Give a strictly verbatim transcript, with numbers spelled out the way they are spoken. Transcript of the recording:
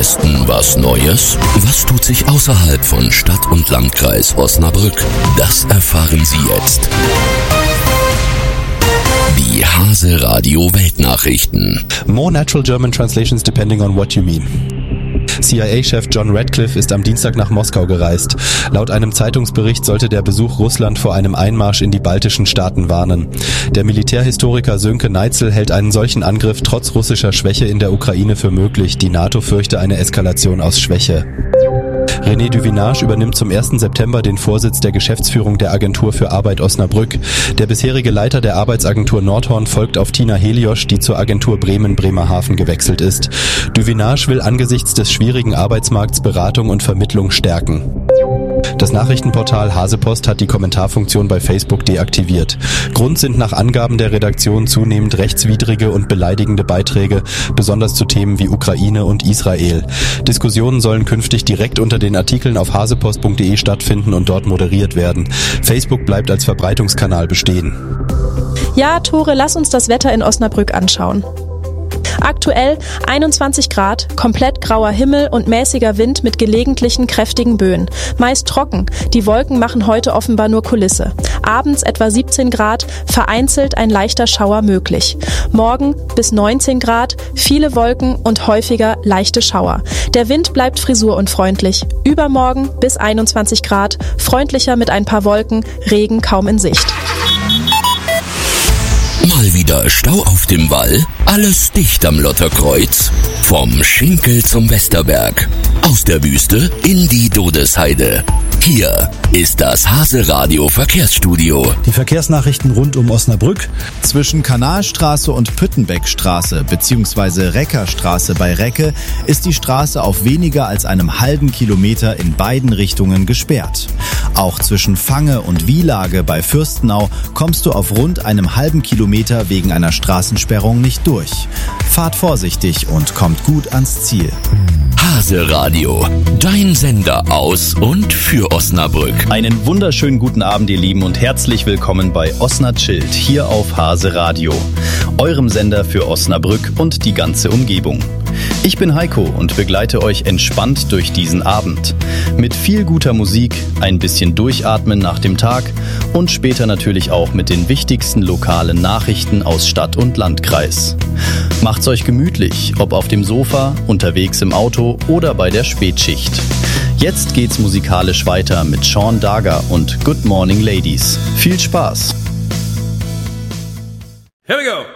Westen was Neues? Was tut sich außerhalb von Stadt und Landkreis Osnabrück? Das erfahren Sie jetzt. Die Hase Radio Weltnachrichten. More natural German translations depending on what you mean. C I A-Chef John Radcliffe ist am Dienstag nach Moskau gereist. Laut einem Zeitungsbericht sollte der Besuch Russland vor einem Einmarsch in die baltischen Staaten warnen. Der Militärhistoriker Sönke Neitzel hält einen solchen Angriff trotz russischer Schwäche in der Ukraine für möglich. Die NATO fürchte eine Eskalation aus Schwäche. René Duvinage übernimmt zum ersten September den Vorsitz der Geschäftsführung der Agentur für Arbeit Osnabrück. Der bisherige Leiter der Arbeitsagentur Nordhorn folgt auf Tina Heliosch, die zur Agentur Bremen-Bremerhaven gewechselt ist. Duvinage will angesichts des schwierigen Arbeitsmarkts Beratung und Vermittlung stärken. Das Nachrichtenportal Hasepost hat die Kommentarfunktion bei Facebook deaktiviert. Grund sind nach Angaben der Redaktion zunehmend rechtswidrige und beleidigende Beiträge, besonders zu Themen wie Ukraine und Israel. Diskussionen sollen künftig direkt unter den Artikeln auf hasepost punkt de stattfinden und dort moderiert werden. Facebook bleibt als Verbreitungskanal bestehen. Ja, Tore, lass uns das Wetter in Osnabrück anschauen. Aktuell einundzwanzig Grad, komplett grauer Himmel und mäßiger Wind mit gelegentlichen kräftigen Böen. Meist trocken, die Wolken machen heute offenbar nur Kulisse. Abends etwa siebzehn Grad, vereinzelt ein leichter Schauer möglich. Morgen bis neunzehn Grad, viele Wolken und häufiger leichte Schauer. Der Wind bleibt frisurunfreundlich. Übermorgen bis einundzwanzig Grad, freundlicher mit ein paar Wolken, Regen kaum in Sicht. Mal wieder Stau auf dem Wall? Alles dicht am Lotterkreuz? Vom Schinkel zum Westerberg. Aus der Wüste in die Dodesheide. Hier ist das Hase-Radio Verkehrsstudio. Die Verkehrsnachrichten rund um Osnabrück. Zwischen Kanalstraße und Püttenbeckstraße bzw. Reckerstraße bei Recke ist die Straße auf weniger als einem halben Kilometer in beiden Richtungen gesperrt. Auch zwischen Fange und Wielage bei Fürstenau kommst du auf rund einem halben Kilometer wegen einer Straßensperrung nicht durch. Fahrt vorsichtig und kommt gut ans Ziel. Hase-Radio, dein Sender aus und für Osnabrück. Einen wunderschönen guten Abend, ihr Lieben, und herzlich willkommen bei Osna Chillt hier auf Hase-Radio, eurem Sender für Osnabrück und die ganze Umgebung. Ich bin Heiko und begleite euch entspannt durch diesen Abend. Mit viel guter Musik, ein bisschen Durchatmen nach dem Tag und später natürlich auch mit den wichtigsten lokalen Nachrichten aus Stadt und Landkreis. Macht's euch gemütlich, ob auf dem Sofa, unterwegs im Auto oder bei der Spätschicht. Jetzt geht's musikalisch weiter mit Sean Daga und Good Morning Ladies. Viel Spaß! Here we go!